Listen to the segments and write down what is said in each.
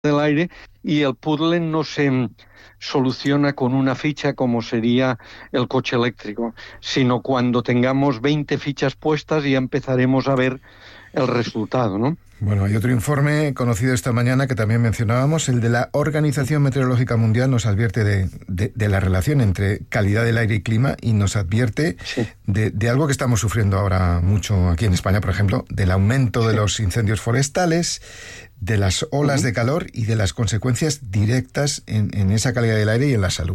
del aire, y el puzzle no se soluciona con una ficha como sería el coche eléctrico, sino cuando tengamos 20 fichas puestas ya empezaremos a ver el resultado, ¿no? Bueno, hay otro informe conocido esta mañana que también mencionábamos, el de la Organización Meteorológica Mundial. Nos advierte de la relación entre calidad del aire y clima, y nos advierte de algo que estamos sufriendo ahora mucho aquí en España, por ejemplo, del aumento de los incendios forestales, de las olas de calor y de las consecuencias directas en esa calidad del aire y en la salud.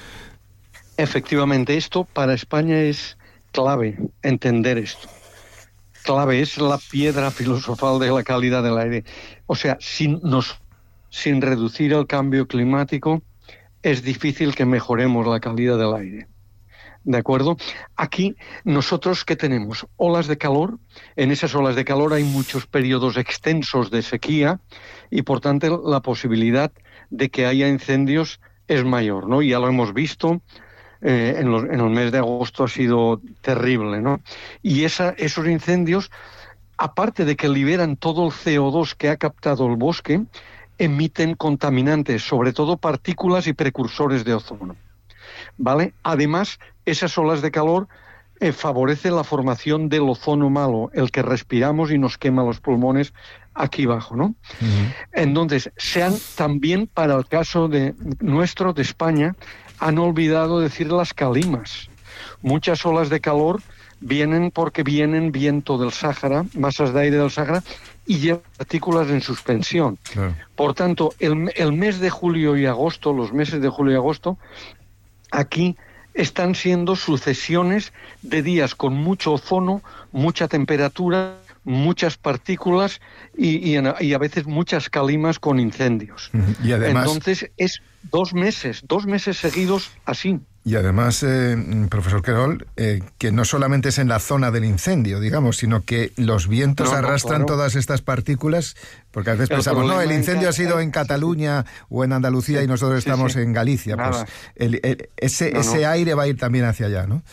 Efectivamente, esto para España es clave, entender esto. Clave, es la piedra filosofal de la calidad del aire. O sea, sin reducir el cambio climático, es difícil que mejoremos la calidad del aire. ¿De acuerdo? Aquí, nosotros, ¿qué tenemos? Olas de calor. En esas olas de calor hay muchos periodos extensos de sequía y, por tanto, la posibilidad de que haya incendios es mayor, ¿no? Ya lo hemos visto. En el mes de agosto ha sido terrible, ¿no? Y esos incendios, aparte de que liberan todo el CO2 que ha captado el bosque, emiten contaminantes, sobre todo partículas y precursores de ozono, ¿vale? Además, esas olas de calor favorecen la formación del ozono malo, el que respiramos y nos quema los pulmones aquí abajo, ¿no? Entonces, también para el caso de España, han olvidado decir las calimas. Muchas olas de calor vienen porque vienen viento del Sáhara, masas de aire del Sáhara, y llevan partículas en suspensión. Claro. Por tanto, el mes de julio y agosto, los meses de julio y agosto, aquí están siendo sucesiones de días con mucho ozono, mucha temperatura, muchas partículas y a veces muchas calimas con incendios. Y además, entonces es 2 meses seguidos así. Y además, profesor Querol, que no solamente es en la zona del incendio, digamos, sino que los vientos arrastran todas estas partículas, porque a veces pensamos, el incendio ha sido en Cataluña o en Andalucía y nosotros estamos en Galicia. Nada. Pues ese aire va a ir también hacia allá, ¿no?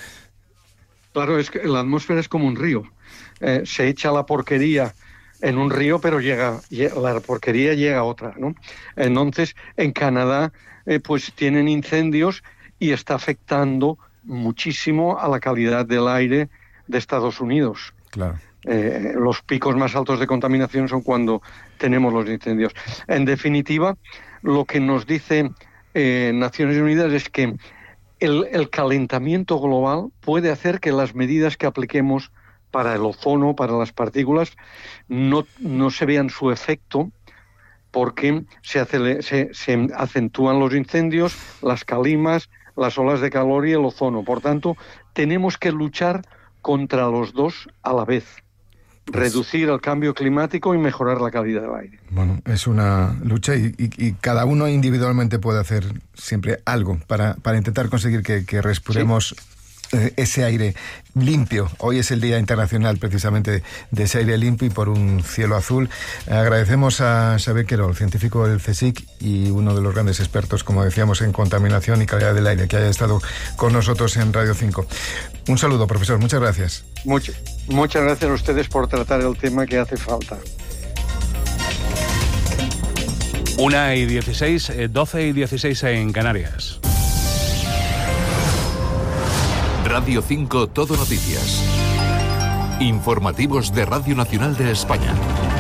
Claro, es que la atmósfera es como un río. Se echa la porquería en un río, pero la porquería llega a otra, ¿no? Entonces, en Canadá, pues tienen incendios y está afectando muchísimo a la calidad del aire de Estados Unidos. Claro. Los picos más altos de contaminación son cuando tenemos los incendios. En definitiva, lo que nos dice Naciones Unidas es que el calentamiento global puede hacer que las medidas que apliquemos para el ozono, para las partículas, no se vean su efecto, porque se acentúan los incendios, las calimas, las olas de calor y el ozono. Por tanto, tenemos que luchar contra los dos a la vez. Reducir el cambio climático y mejorar la calidad del aire. Bueno, es una lucha y cada uno individualmente puede hacer siempre algo para intentar conseguir que respiremos ese aire limpio. Hoy es el Día Internacional precisamente de ese aire limpio y por un cielo azul. Agradecemos a Xavier Querol, científico del CSIC y uno de los grandes expertos, como decíamos, en contaminación y calidad del aire, que haya estado con nosotros en Radio 5. Un saludo, profesor. Muchas gracias. Muchas gracias a ustedes por tratar el tema que hace falta. 1:16, 12:16 en Canarias. Radio 5 Todo Noticias. Informativos de Radio Nacional de España.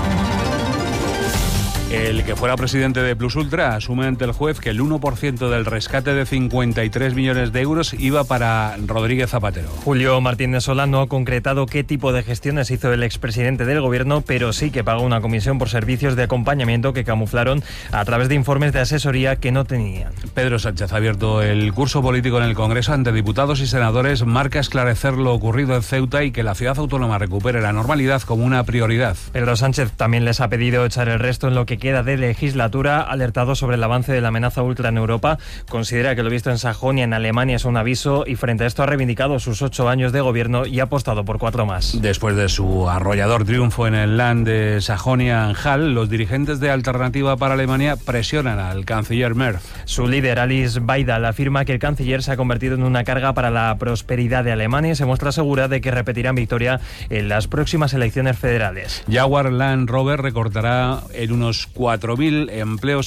El que fuera presidente de Plus Ultra asume ante el juez que el 1% del rescate de 53 millones de euros iba para Rodríguez Zapatero. Julio Martínez Solá no ha concretado qué tipo de gestiones hizo el expresidente del gobierno, pero sí que pagó una comisión por servicios de acompañamiento que camuflaron a través de informes de asesoría que no tenían. Pedro Sánchez ha abierto el curso político en el Congreso ante diputados y senadores, marca esclarecer lo ocurrido en Ceuta y que la ciudad autónoma recupere la normalidad como una prioridad. Pedro Sánchez también les ha pedido echar el resto en lo que queda de legislatura, alertado sobre el avance de la amenaza ultra en Europa. Considera que lo visto en Sajonia, en Alemania, es un aviso y frente a esto ha reivindicado sus 8 años de gobierno y ha apostado por 4 más. Después de su arrollador triunfo en el Land de Sajonia-Anhalt, los dirigentes de Alternativa para Alemania presionan al canciller Merz. Su líder, Alice Weidel, afirma que el canciller se ha convertido en una carga para la prosperidad de Alemania y se muestra segura de que repetirán victoria en las próximas elecciones federales. Jaguar Land Rover recortará en unos 4.000 empleos